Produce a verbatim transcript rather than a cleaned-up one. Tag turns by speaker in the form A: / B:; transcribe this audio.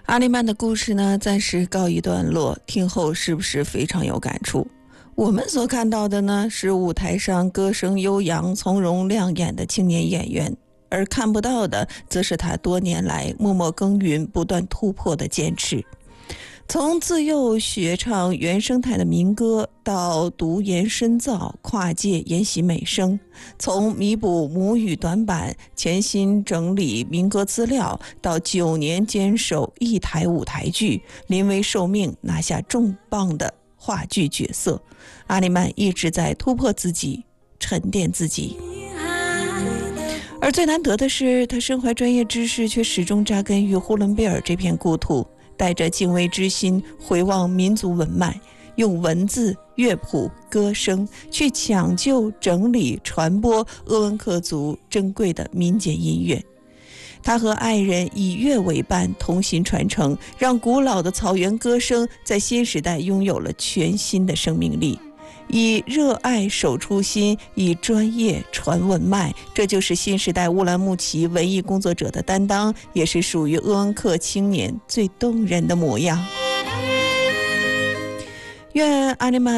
A: 阿利曼的故事呢，暂时告一段落，听后是不是非常有感触？我们所看到的呢，是舞台上歌声悠扬、从容亮眼的青年演员，而看不到的，则是他多年来默默耕耘、不断突破的坚持。从自幼学唱原生态的民歌，到读研深造、跨界研习美声，从弥补母语短板、潜心整理民歌资料，到九年坚守一台舞台剧，临危受命拿下重磅的话剧角色，阿利曼一直在突破自己，沉淀自己。而最难得的是，他身怀专业知识，却始终扎根于呼伦贝尔这片故土，带着敬畏之心回望民族文脉，用文字、乐谱、歌声去抢救、整理、传播鄂温克族珍贵的民间音乐。他和爱人以乐为伴，同心传承，让古老的草原歌声在新时代拥有了全新的生命力。以热爱守初心，以专业传文脉，这就是新时代乌兰牧骑文艺工作者的担当，也是属于鄂温克青年最动人的模样。愿阿利曼